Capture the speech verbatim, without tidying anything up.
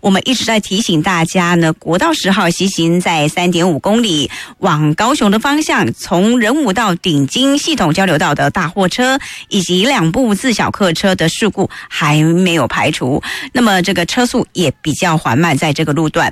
我们一直在提醒大家呢，国道十号西行在 三点五公里往高雄的方向，从仁武到顶金系统交流道的大货车以及两部自小客车的事故还没有排除，那么这个车速也比较缓慢，在这个路段。